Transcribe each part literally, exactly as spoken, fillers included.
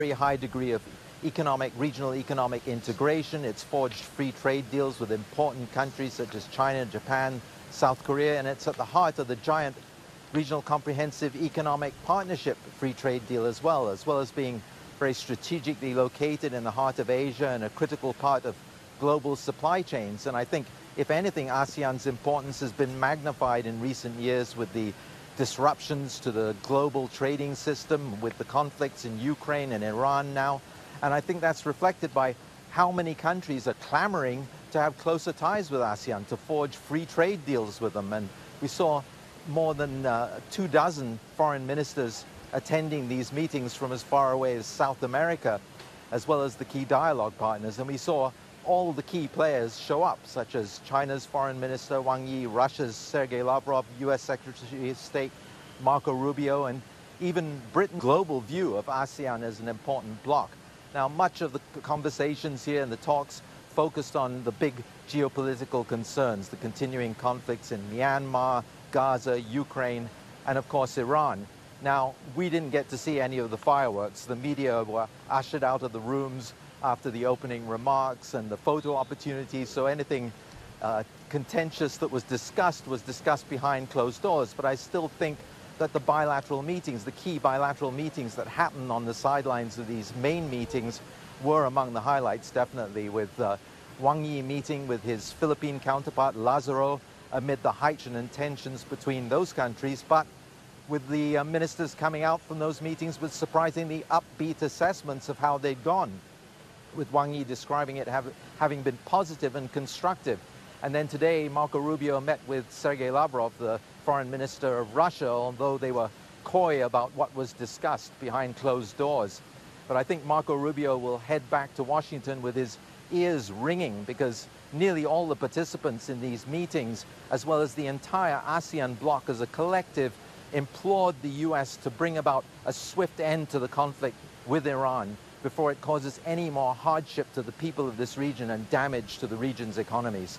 very high degree of economic, regional economic integration. It's forged free trade deals with important countries such as China, Japan, South Korea, and it's at the heart of the giant regional comprehensive economic partnership free trade deal as well, as well as being very strategically located in the heart of Asia and a critical part of global supply chains. And I think, if anything, ASEAN's importance has been magnified in recent years with the disruptions to the global trading system, with the conflicts in Ukraine and Iran now. And I think that's reflected by how many countries are clamoring to have closer ties with ASEAN, to forge free trade deals with them. And we saw more than uh, two dozen foreign ministers attending these meetings from as far away as South America, as well as the key dialogue partners. And we saw all the key players show up, such as China's Foreign Minister Wang Yi, Russia's Sergei Lavrov, U S Secretary of State Marco Rubio, and even Britain's global view of ASEAN as an important bloc. Now, much of the conversations here and the talks focused on the big geopolitical concerns, the continuing conflicts in Myanmar, Gaza, Ukraine, and of course Iran. Now, we didn't get to see any of the fireworks. The media were ushered out of the rooms after the opening remarks and the photo opportunities, so anything uh, contentious that was discussed was discussed behind closed doors. But I still think that the bilateral meetings, the key bilateral meetings that happened on the sidelines of these main meetings, were among the highlights, definitely, with uh, Wang Yi meeting with his Philippine counterpart Lazaro amid the heightened tensions between those countries, but with the uh, ministers coming out from those meetings with surprisingly upbeat assessments of how they'd gone, with Wang Yi describing it have, having been positive and constructive. And then today, Marco Rubio met with Sergei Lavrov, the foreign minister of Russia, although they were coy about what was discussed behind closed doors. But I think Marco Rubio will head back to Washington with his ears ringing, because nearly all the participants in these meetings, as well as the entire ASEAN bloc as a collective, implored the U S to bring about a swift end to the conflict with Iran before it causes any more hardship to the people of this region and damage to the region's economies.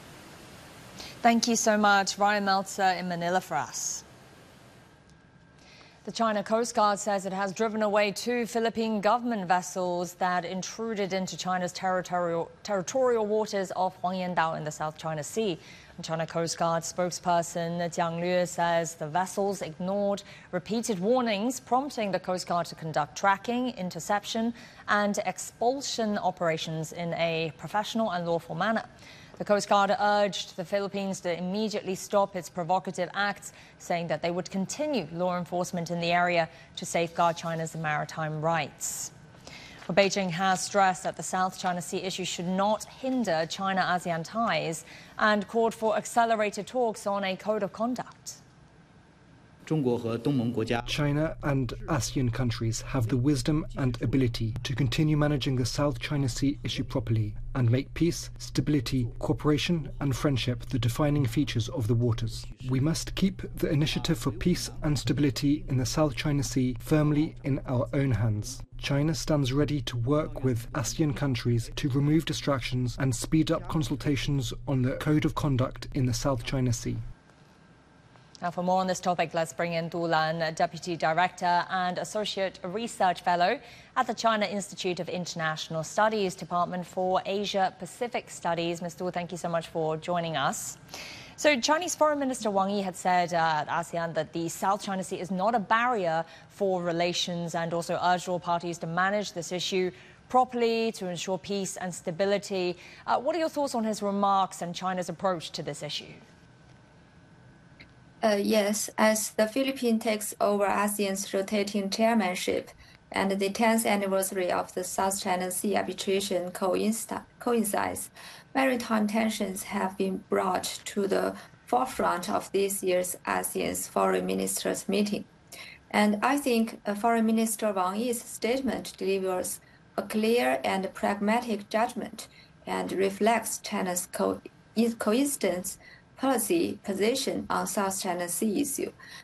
Thank you so much. Ryan Meltzer in Manila for us. The China Coast Guard says it has driven away two Philippine government vessels that intruded into China's territorial, territorial waters off Huangyandao in the South China Sea. And China Coast Guard spokesperson Jiang Lue says the vessels ignored repeated warnings, prompting the Coast Guard to conduct tracking, interception and expulsion operations in a professional and lawful manner. The Coast Guard urged the Philippines to immediately stop its provocative acts, saying that they would continue law enforcement in the area to safeguard China's maritime rights. Well, Beijing has stressed that the South China Sea issue should not hinder China-ASEAN ties and called for accelerated talks on a code of conduct. China and ASEAN countries have the wisdom and ability to continue managing the South China Sea issue properly and make peace, stability, cooperation and friendship the defining features of the waters. We must keep the initiative for peace and stability in the South China Sea firmly in our own hands. China stands ready to work with ASEAN countries to remove distractions and speed up consultations on the code of conduct in the South China Sea. Now, for more on this topic, let's bring in Du Lan, Deputy Director and Associate Research Fellow at the China Institute of International Studies Department for Asia-Pacific Studies. Miz Du, thank you so much for joining us. So, Chinese Foreign Minister Wang Yi had said uh, at ASEAN that the South China Sea is not a barrier for relations, and also urged all parties to manage this issue properly to ensure peace and stability. Uh, what are your thoughts on his remarks and China's approach to this issue? Uh, yes, as the Philippines takes over ASEAN's rotating chairmanship and the tenth anniversary of the South China Sea arbitration coincides, maritime tensions have been brought to the forefront of this year's ASEAN's foreign ministers meeting. And I think uh, Foreign Minister Wang Yi's statement delivers a clear and pragmatic judgment and reflects China's co coincidence policy position on South China Sea issue.